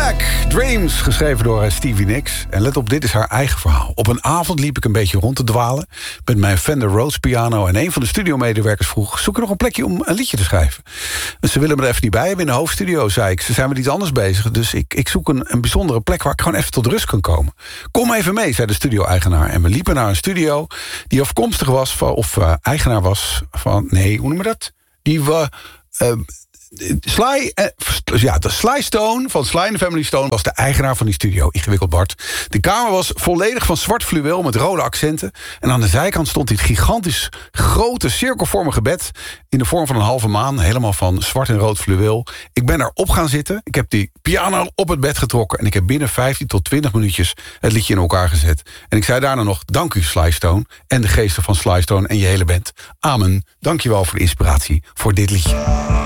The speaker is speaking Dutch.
Back, Dreams, geschreven door Stevie Nicks. En let op, dit is haar eigen verhaal. Op een avond liep ik een beetje rond te dwalen met mijn Fender Rhodes piano en een van de studiomedewerkers vroeg: zoek er nog een plekje om een liedje te schrijven? En ze willen me er even niet bij hebben in de hoofdstudio, zei ik. Ze zijn met iets anders bezig, dus ik zoek een bijzondere plek waar ik gewoon even tot rust kan komen. Kom even mee, zei de studio-eigenaar. En we liepen naar een studio die afkomstig was van, of eigenaar was van, nee, hoe noem je dat? Die we... de Sly Stone van Sly and the Family Stone was de eigenaar van die studio. Ingewikkeld, Bart. De kamer was volledig van zwart fluweel met rode accenten. En aan de zijkant stond dit gigantisch grote cirkelvormige bed in de vorm van een halve maan, helemaal van zwart en rood fluweel. Ik ben erop gaan zitten. Ik heb die piano op het bed getrokken en ik heb binnen 15 tot 20 minuutjes het liedje in elkaar gezet. En ik zei daarna nog: dank u, Sly Stone, en de geesten van Sly Stone en je hele band. Amen. Dank je wel voor de inspiratie voor dit liedje.